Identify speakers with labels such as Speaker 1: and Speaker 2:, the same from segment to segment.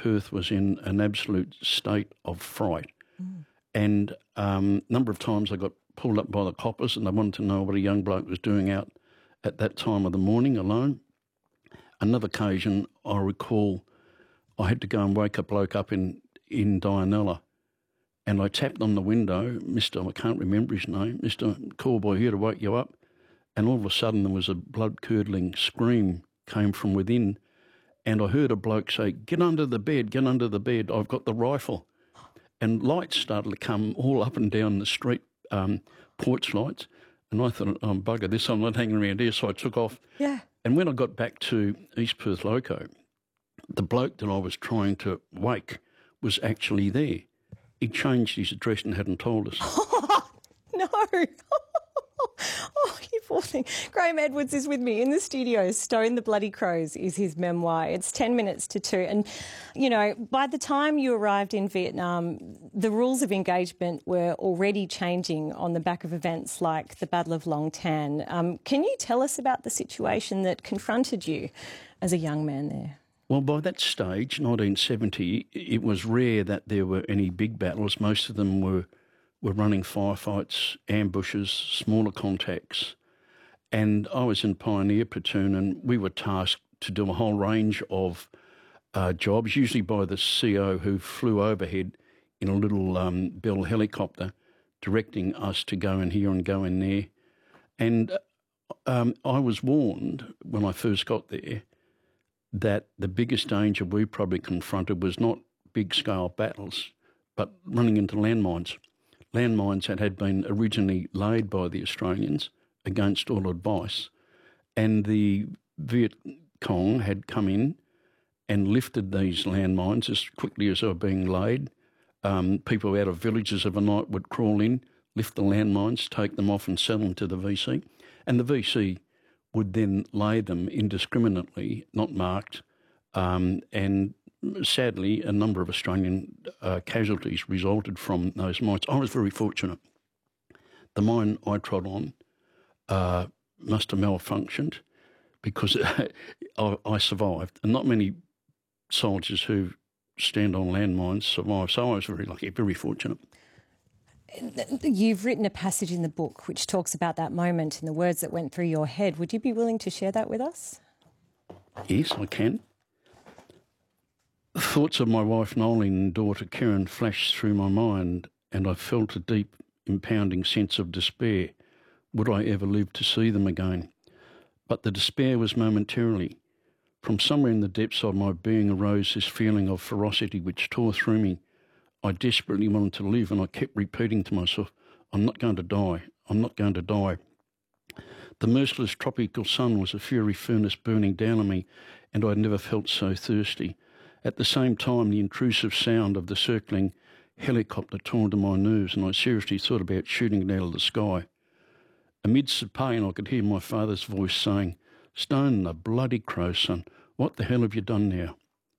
Speaker 1: Perth was in an absolute state of fright. And a number of times I got pulled up by the coppers and they wanted to know what a young bloke was doing out at that time of the morning alone. Another occasion, I recall, I had to go and wake a bloke up in Dianella, and I tapped on the window, Mr. I can't remember his name, Mr. Callboy here to wake you up, and all of a sudden there was a blood-curdling scream came from within, and I heard a bloke say, get under the bed, I've got the rifle. And lights started to come all up and down the street, porch lights, and I thought, oh, bugger this, I'm not hanging around here, so I took off.
Speaker 2: Yeah.
Speaker 1: And when I got back to East Perth Loco, the bloke that I was trying to wake was actually there. He changed his address and hadn't told us.
Speaker 2: No. Oh, you poor thing. Graham Edwards is with me in the studio. Stone the Bloody Crows is his memoir. It's 10 minutes to 2. And, you know, by the time you arrived in Vietnam, the rules of engagement were already changing on the back of events like the Battle of Long Tan. Can you tell us about the situation that confronted you as a young man there?
Speaker 1: Well, by that stage, 1970, it was rare that there were any big battles. Most of them were running firefights, ambushes, smaller contacts. And I was in Pioneer Platoon and we were tasked to do a whole range of jobs, usually by the CO who flew overhead in a little Bell helicopter, directing us to go in here and go in there. And I was warned when I first got there that the biggest danger we probably confronted was not big-scale battles, but running into landmines. Landmines that had been originally laid by the Australians against all advice, and the Viet Cong had come in and lifted these landmines as quickly as they were being laid. People out of villages of a night would crawl in, lift the landmines, take them off and sell them to the VC, and the VC would then lay them indiscriminately, not marked, and sadly, a number of Australian casualties resulted from those mines. I was very fortunate. The mine I trod on must have malfunctioned because I survived. And not many soldiers who stand on landmines survive. So I was very lucky, very fortunate.
Speaker 2: You've written a passage in the book which talks about that moment and the words that went through your head. Would you be willing to share that with us?
Speaker 1: Yes, I can. The thoughts of my wife Noeline and daughter Karen flashed through my mind, and I felt a deep, impounding sense of despair. Would I ever live to see them again? But the despair was momentarily. From somewhere in the depths of my being arose this feeling of ferocity which tore through me. I desperately wanted to live, and I kept repeating to myself, I'm not going to die. I'm not going to die. The merciless tropical sun was a fiery furnace burning down on me, and I'd never felt so thirsty. At the same time, the intrusive sound of the circling helicopter tore into my nerves, and I seriously thought about shooting it out of the sky. Amidst the pain, I could hear my father's voice saying, Stone the Bloody Crows, son, what the hell have you done now?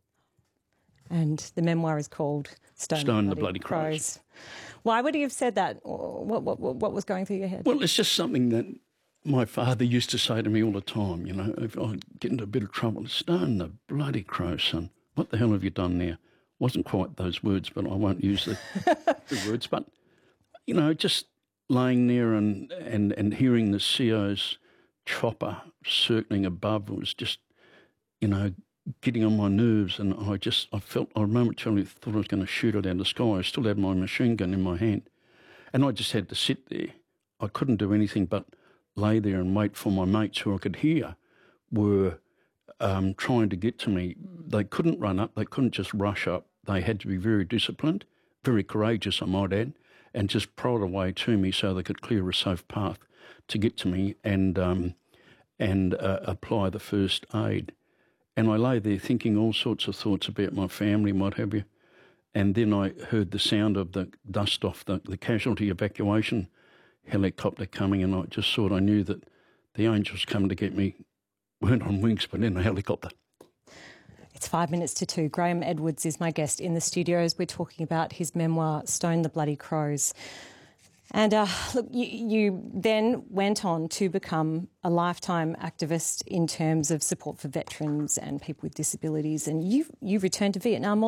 Speaker 2: And the memoir is called Stone the Bloody Crows. Why would he have said that? What was going through your head?
Speaker 1: Well, it's just something that my father used to say to me all the time, you know, if I get into a bit of trouble, Stone the Bloody Crows, son, what the hell have you done now? Wasn't quite those words, but I won't use the words. But, you know, just laying there and hearing the CO's chopper circling above was just, you know, getting on my nerves, and I momentarily thought I was going to shoot it out of the sky. I still had my machine gun in my hand, and I just had to sit there. I couldn't do anything but lay there and wait for my mates who I could hear were trying to get to me. They couldn't run up, they couldn't just rush up. They had to be very disciplined, very courageous, I might add, and just prod away to me so they could clear a safe path to get to me and apply the first aid. And I lay there thinking all sorts of thoughts about my family and what have you. And then I heard the sound of the dust off the casualty evacuation helicopter coming, and I just thought I knew that the angels coming to get me weren't on wings but in a helicopter.
Speaker 2: It's 5 minutes to 2. Graham Edwards is my guest in the studio as we're talking about his memoir, Stone the Bloody Crows. And look, you then went on to become a lifetime activist in terms of support for veterans and people with disabilities, and you returned to Vietnam